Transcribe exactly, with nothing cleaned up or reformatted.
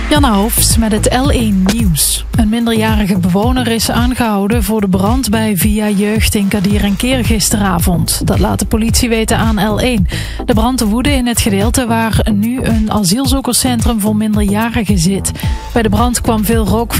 Janna Hoofs met het L één Nieuws. Een minderjarige bewoner is aangehouden voor de brand bij Via Jeugd in Kadir en Keer gisteravond. Dat laat de politie weten aan L één. De brand woedde in het gedeelte waar nu een asielzoekerscentrum voor minderjarigen zit. Bij de brand kwam veel rook